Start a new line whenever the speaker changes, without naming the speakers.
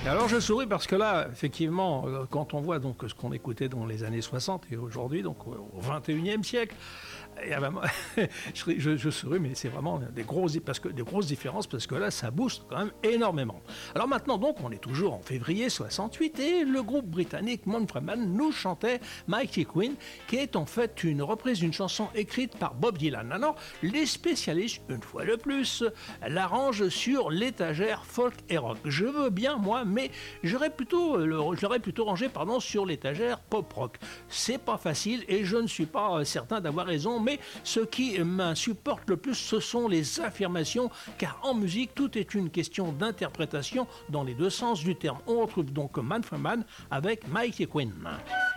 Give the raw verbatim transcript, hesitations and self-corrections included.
Alors je souris parce que là, effectivement, quand on voit donc ce qu'on écoutait dans les années soixante et aujourd'hui, donc au vingt et unième siècle, et ben, moi, je, je, je souris, mais c'est vraiment des grosses, parce que, des grosses différences parce que là, ça booste quand même énormément. Alors maintenant, donc, on est toujours en février soixante-huit et le groupe britannique Manfred Mann nous chantait Mighty Queen, qui est en fait une reprise d'une chanson écrite par Bob Dylan. Alors, les spécialistes, une fois de plus, l'arrangent sur l'étagère folk et rock. Je veux bien, moi, mais j'aurais plutôt, je l'aurais plutôt rangé pardon, sur l'étagère pop rock. C'est pas facile et je ne suis pas certain d'avoir raison, mais ce qui m'insupporte le plus, ce sont les affirmations, car en musique, tout est une question d'interprétation dans les deux sens du terme. On retrouve donc Manfred Mann avec Mighty Queen.